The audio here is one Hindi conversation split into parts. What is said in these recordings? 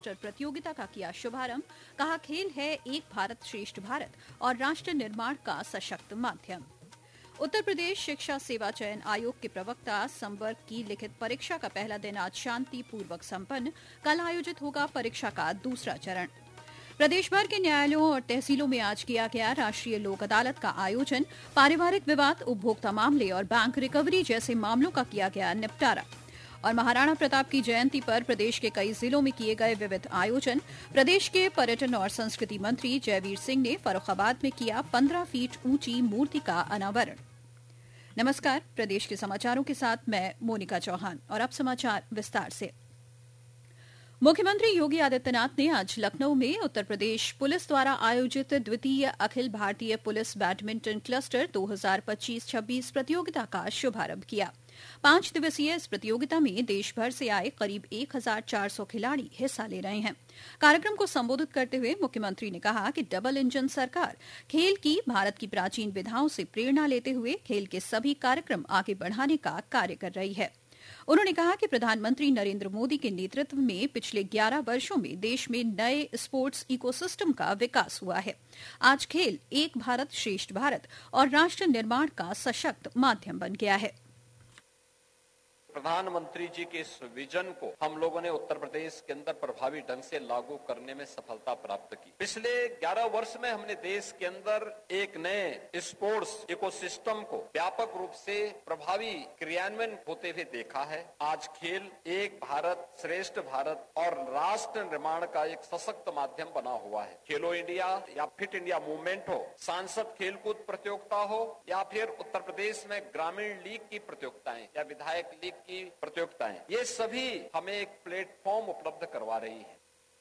मास्टर प्रतियोगिता का किया शुभारंभ। कहा, खेल है एक भारत श्रेष्ठ भारत और राष्ट्र निर्माण का सशक्त माध्यम। उत्तर प्रदेश शिक्षा सेवा चयन आयोग के प्रवक्ता संवर्ग की लिखित परीक्षा का पहला दिन आज शांतिपूर्वक संपन्न। कल आयोजित होगा परीक्षा का दूसरा चरण। प्रदेश भर के न्यायालयों और तहसीलों में आज किया गया राष्ट्रीय लोक अदालत का आयोजन। पारिवारिक विवाद, उपभोक्ता मामले और बैंक रिकवरी जैसे मामलों का किया गया निपटारा। और महाराणा प्रताप की जयंती पर प्रदेश के कई जिलों में किए गए विविध आयोजन। प्रदेश के पर्यटन और संस्कृति मंत्री जयवीर सिंह ने फर्रुखाबाद में किया 15 फीट ऊंची मूर्ति का अनावरण। नमस्कार, प्रदेश के समाचारों के साथ मैं मोनिका चौहान और अब समाचार विस्तार से। मुख्यमंत्री योगी आदित्यनाथ ने आज लखनऊ में उत्तर प्रदेश पुलिस द्वारा आयोजित द्वितीय Akhil Bharatiya police badminton cluster 2025-26 प्रतियोगिता का शुभारंभ किया। 5 दिवसीय इस प्रतियोगिता में देश भर से आए करीब 1400 खिलाड़ी हिस्सा ले रहे हैं। कार्यक्रम को संबोधित करते हुए मुख्यमंत्री ने कहा कि डबल इंजन सरकार खेल की भारत की प्राचीन विधाओं से प्रेरणा लेते हुए खेल के सभी कार्यक्रम आगे बढ़ाने का कार्य कर रही है। उन्होंने कहा कि प्रधानमंत्री नरेंद्र मोदी के नेतृत्व में पिछले 11 वर्षों में देश में नए स्पोर्ट्स इकोसिस्टम का विकास हुआ है। आज खेल एक भारत श्रेष्ठ भारत और राष्ट्र निर्माण का सशक्त माध्यम बन गया है। प्रधानमंत्री जी के इस विजन को हम लोगों ने उत्तर प्रदेश के अंदर प्रभावी ढंग से लागू करने में सफलता प्राप्त की। पिछले 11 वर्ष में हमने देश के अंदर एक नए स्पोर्ट्स इकोसिस्टम को व्यापक रूप से प्रभावी क्रियान्वयन होते हुए देखा है। आज खेल एक भारत श्रेष्ठ भारत और राष्ट्र निर्माण का एक सशक्त माध्यम बना हुआ है। खेलो इंडिया या फिट इंडिया मूवमेंट हो, सांसद खेलकूद प्रतियोगिता हो या फिर उत्तर प्रदेश में ग्रामीण लीग की प्रतियोगिताएं या विधायक लीग की प्रतियोगिताएं, ये सभी हमें एक प्लेटफॉर्म उपलब्ध करवा रही है।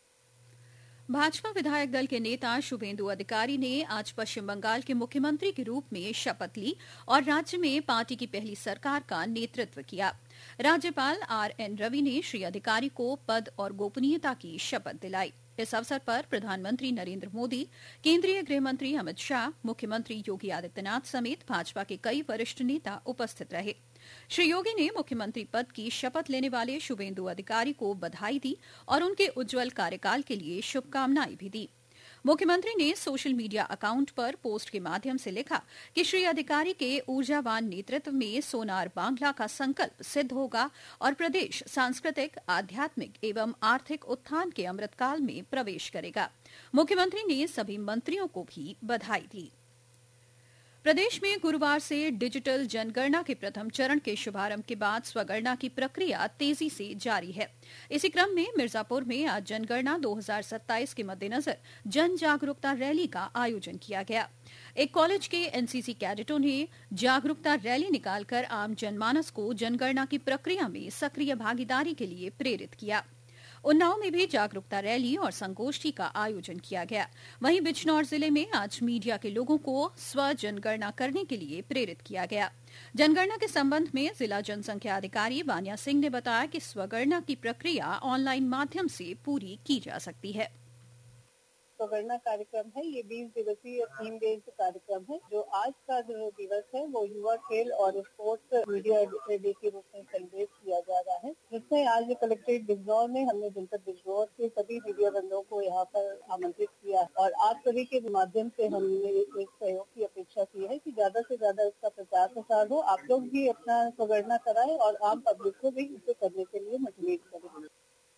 भाजपा विधायक दल के नेता शुभेंदु अधिकारी ने आज पश्चिम बंगाल के मुख्यमंत्री के रूप में शपथ ली और राज्य में पार्टी की पहली सरकार का नेतृत्व किया। राज्यपाल आर.एन. रवि ने श्री अधिकारी को पद और गोपनीयता की शपथ दिलाई। इस अवसर पर प्रधानमंत्री नरेंद्र मोदी, केंद्रीय गृह मंत्री अमित शाह, मुख्यमंत्री योगी आदित्यनाथ समेत भाजपा के कई वरिष्ठ नेता उपस्थित रहे। श्री योगी ने मुख्यमंत्री पद की शपथ लेने वाले शुभेंदु अधिकारी को बधाई दी और उनके उज्जवल कार्यकाल के लिए शुभकामनाएं भी दी। मुख्यमंत्री ने सोशल मीडिया अकाउंट पर पोस्ट के माध्यम से लिखा कि श्री अधिकारी के ऊर्जावान नेतृत्व में सोनार बांग्ला का संकल्प सिद्ध होगा और प्रदेश सांस्कृतिक, आध्यात्मिक एवं आर्थिक उत्थान के अमृतकाल में प्रवेश करेगा। मुख्यमंत्री ने सभी मंत्रियों को भी बधाई दी। प्रदेश में गुरुवार से डिजिटल जनगणना के प्रथम चरण के शुभारंभ के बाद स्वगणना की प्रक्रिया तेजी से जारी है। इसी क्रम में मिर्जापुर में आज जनगणना 2027 के मद्देनजर जन जागरूकता रैली का आयोजन किया गया। एक कॉलेज के एनसीसी कैडेटों ने जागरूकता रैली निकालकर आम जनमानस को जनगणना की प्रक्रिया में सक्रिय भागीदारी के लिए प्रेरित किया। उन्नाव में भी जागरूकता रैली और संगोष्ठी का आयोजन किया गया। वहीं बिजनौर जिले में आज मीडिया के लोगों को स्व जनगणना करने के लिए प्रेरित किया गया। जनगणना के संबंध में जिला जनसंख्या अधिकारी वानिया सिंह ने बताया कि स्वगणना की प्रक्रिया ऑनलाइन माध्यम से पूरी की जा सकती है। स्वगणना कार्यक्रम है, ये 20 दिवसीय थीम बेस्ड कार्यक्रम है। जो आज का जो दिवस है वो युवा खेल और स्पोर्ट्स मीडिया डे के रूप में सेलिब्रेट किया जा रहा है, जिसमें आज कलेक्ट्रेट बिजनौर में हमने जनपद बिजनौर के सभी मीडिया बंधुओं को यहाँ पर आमंत्रित किया और आप सभी के माध्यम से हमने एक सहयोग की अपेक्षा की है कि ज्यादा से ज्यादा इसका प्रचार प्रसार हो। आप लोग भी अपना स्वगणना कराएं और आम पब्लिक को भी इसे करने के लिए मोटिवेट करें।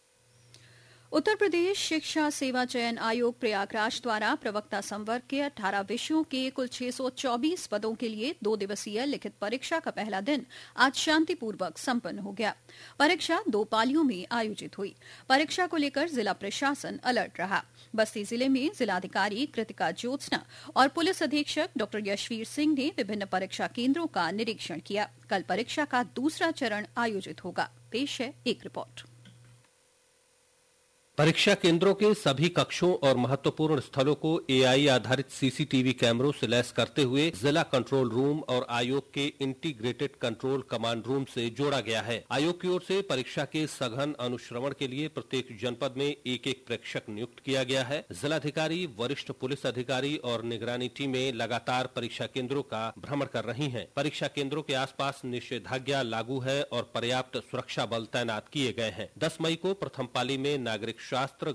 उत्तर प्रदेश शिक्षा सेवा चयन आयोग प्रयागराज द्वारा प्रवक्ता संवर्ग के 18 विषयों के कुल 624 पदों के लिए 2 दिवसीय लिखित परीक्षा का पहला दिन आज शांतिपूर्वक संपन्न हो गया। परीक्षा 2 पालियों में आयोजित हुई। परीक्षा को लेकर जिला प्रशासन अलर्ट रहा। बस्ती जिले में जिलाधिकारी कृतिका ज्योत्सना और पुलिस अधीक्षक डॉ यशवीर सिंह ने विभिन्न परीक्षा केंद्रों का निरीक्षण किया। कल परीक्षा का दूसरा चरण आयोजित होगा। पेश है एक रिपोर्ट। परीक्षा केंद्रों के सभी कक्षों और महत्वपूर्ण स्थलों को एआई आधारित सीसीटीवी कैमरों से लैस करते हुए जिला कंट्रोल रूम और आयोग के इंटीग्रेटेड कंट्रोल कमांड रूम से जोड़ा गया है। आयोग की ओर से परीक्षा के सघन अनुश्रवण के लिए प्रत्येक जनपद में एक प्रेक्षक नियुक्त किया गया है। जिलाधिकारी, वरिष्ठ पुलिस अधिकारी और निगरानी टीमें लगातार परीक्षा केंद्रों का भ्रमण कर रही हैं। परीक्षा केंद्रों के आसपास निषेधाज्ञा लागू है और पर्याप्त सुरक्षा बल तैनात किए गए हैं। 10 मई को प्रथम पाली में नागरिक शास्त्र,